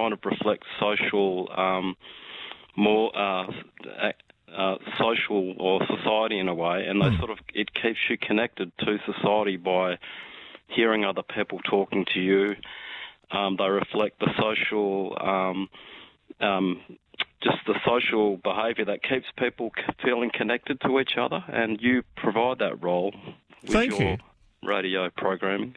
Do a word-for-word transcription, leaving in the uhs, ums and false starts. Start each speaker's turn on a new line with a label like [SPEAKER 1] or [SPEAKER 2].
[SPEAKER 1] kind of reflect social, um, more uh, uh, social or society in a way, and they
[SPEAKER 2] Mm.
[SPEAKER 1] sort of it keeps you connected to society by hearing other people talking to you. Um, they reflect the social, um, um, just the social behaviour that keeps people c- feeling connected to each other, and you provide that role with
[SPEAKER 2] Thank
[SPEAKER 1] your
[SPEAKER 2] you.
[SPEAKER 1] radio programming.